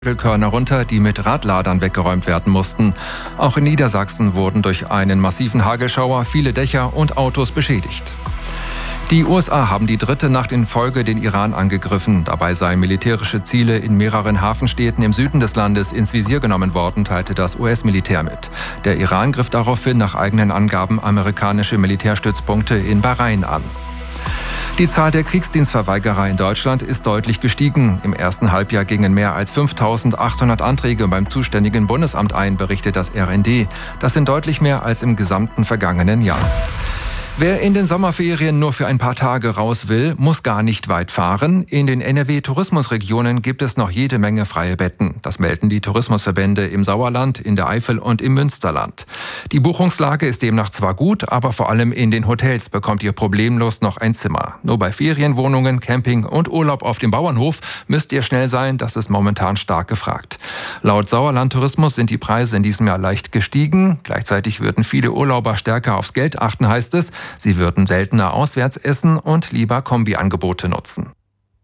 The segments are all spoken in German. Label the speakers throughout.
Speaker 1: Körner runter, die mit Radladern weggeräumt werden mussten. Auch in Niedersachsen wurden durch einen massiven Hagelschauer viele Dächer und Autos beschädigt. Die USA haben die dritte Nacht in Folge den Iran angegriffen. Dabei seien militärische Ziele in mehreren Hafenstädten im Süden des Landes ins Visier genommen worden, teilte das US-Militär mit. Der Iran griff daraufhin nach eigenen Angaben amerikanische Militärstützpunkte in Bahrain an. Die Zahl der Kriegsdienstverweigerer in Deutschland ist deutlich gestiegen. Im ersten Halbjahr gingen mehr als 5.800 Anträge beim zuständigen Bundesamt ein, berichtet das RND. Das sind deutlich mehr als im gesamten vergangenen Jahr. Wer in den Sommerferien nur für ein paar Tage raus will, muss gar nicht weit fahren. In den NRW-Tourismusregionen gibt es noch jede Menge freie Betten. Das melden die Tourismusverbände im Sauerland, in der Eifel und im Münsterland. Die Buchungslage ist demnach zwar gut, aber vor allem in den Hotels bekommt ihr problemlos noch ein Zimmer. Nur bei Ferienwohnungen, Camping und Urlaub auf dem Bauernhof müsst ihr schnell sein, das ist momentan stark gefragt. Laut Sauerland Tourismus sind die Preise in diesem Jahr leicht gestiegen. Gleichzeitig würden viele Urlauber stärker aufs Geld achten, heißt es. Sie würden seltener auswärts essen und lieber Kombiangebote nutzen.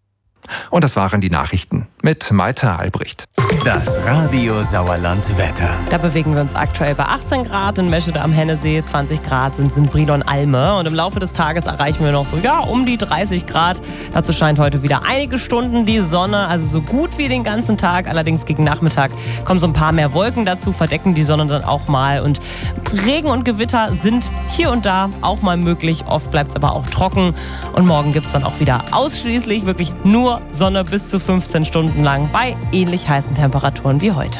Speaker 1: Und das waren die Nachrichten mit Maite Albrecht.
Speaker 2: Das Radio Sauerland Wetter.
Speaker 3: Da bewegen wir uns aktuell bei 18 Grad in Meschede am Hennesee, 20 Grad sind in Brilon-Alme. Und im Laufe des Tages erreichen wir noch so, um die 30 Grad. Dazu scheint heute wieder einige Stunden die Sonne, also so gut wie den ganzen Tag. Allerdings gegen Nachmittag kommen so ein paar mehr Wolken dazu, verdecken die Sonne dann auch mal. Und Regen und Gewitter sind hier und da auch mal möglich. Oft bleibt es aber auch trocken. Und morgen gibt es dann auch wieder ausschließlich wirklich nur Sonne bis zu 15 Stunden lang bei ähnlich heißen Temperaturen wie heute.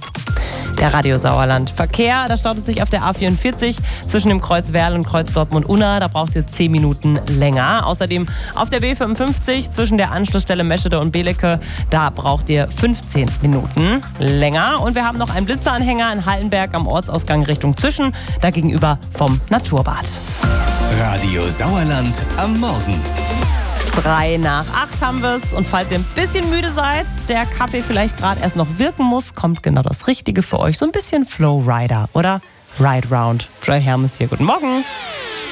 Speaker 3: Der Radio Sauerland Verkehr, da staut es sich auf der A44 zwischen dem Kreuz Werl und Kreuz Dortmund-Unna. Da braucht ihr 10 Minuten länger. Außerdem auf der B55 zwischen der Anschlussstelle Meschede und Belecke, da braucht ihr 15 Minuten länger. Und wir haben noch einen Blitzeranhänger in Hallenberg am Ortsausgang Richtung Zischen, da gegenüber vom Naturbad.
Speaker 2: Radio Sauerland am Morgen.
Speaker 3: 7:03 haben wir es. Und falls ihr ein bisschen müde seid, der Kaffee vielleicht gerade erst noch wirken muss, kommt genau das Richtige für euch. So ein bisschen Flow Rider oder Ride Round. Joy Hermes hier. Guten Morgen.